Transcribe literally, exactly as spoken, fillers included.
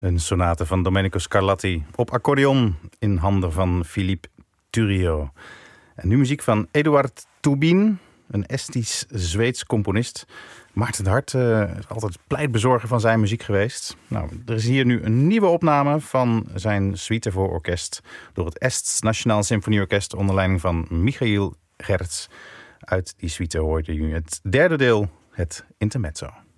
Een sonate van Domenico Scarlatti op accordeon in handen van Philippe Thurio. En nu muziek van Eduard Toubin, een Estisch-Zweeds componist. Maarten de Hart uh, is altijd pleitbezorger van zijn muziek geweest. Nou, er is hier nu een nieuwe opname van zijn suite voor orkest door het Ests Nationaal Symfonieorkest onder leiding van Michael Gertz. Uit die suite hoorde u het derde deel, het intermezzo.